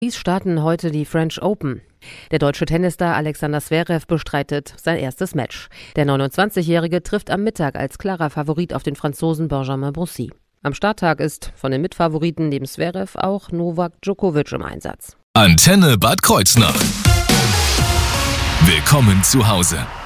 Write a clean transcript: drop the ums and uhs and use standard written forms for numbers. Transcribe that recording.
Dies starten heute die French Open. Der deutsche Tennisstar Alexander Zverev bestreitet sein erstes Match. Der 29-Jährige trifft am Mittag als klarer Favorit auf den Franzosen Benjamin Bonzi. Am Starttag ist von den Mitfavoriten neben Zverev auch Novak Djokovic im Einsatz. Antenne Bad Kreuznach. Willkommen zu Hause.